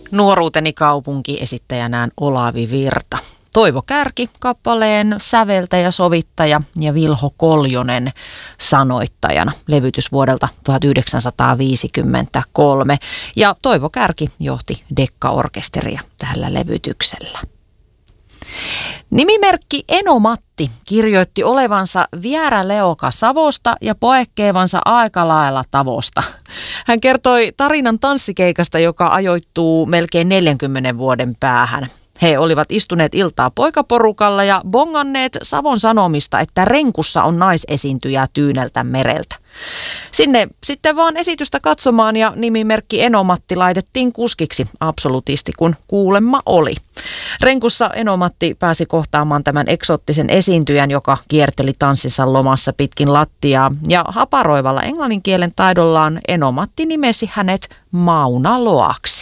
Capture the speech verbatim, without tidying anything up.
Nuoruuteni kaupunki esittäjänään Olavi Virta. Toivo Kärki kappaleen säveltäjä, sovittaja ja Vilho Koljonen sanoittajana. Levytys vuodelta tuhatyhdeksänsataaviisikymmentäkolme. Ja Toivo Kärki johti Dekka-orkesteria tällä levytyksellä. Nimimerkki Eno-Matti kirjoitti olevansa vierä leuka Savosta ja poekkeevansa aika lailla tavosta. Hän kertoi tarinan tanssikeikasta, joka ajoittuu melkein neljänkymmenen vuoden päähän. He olivat istuneet iltaa poikaporukalla ja bonganneet Savon Sanomista, että renkussa on naisesiintyjä Tyyneltä mereltä. Sinne sitten vaan esitystä katsomaan ja nimimerkki Eno-Matti laitettiin kuskiksi absolutisti, kun kuulemma oli. Renkussa Eno-Matti pääsi kohtaamaan tämän eksoottisen esiintyjän, joka kierteli tanssinsa lomassa pitkin lattiaa. Ja haparoivalla englannin kielen taidollaan Eno-Matti nimesi hänet Mauna Loaksi.